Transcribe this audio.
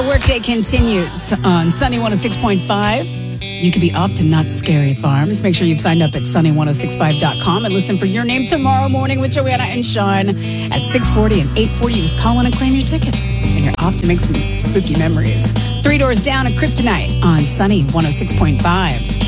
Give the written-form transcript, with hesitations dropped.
Workday continues on Sunny 106.5. You could be off to Not Scary Farms. Make sure you've signed up at sunny1065.com and listen for your name tomorrow morning with Joanna and Sean at 6:40 and 8:40. Just call in and claim your tickets. And you're off to make some spooky memories. Three Doors Down at Kryptonite on Sunny 106.5.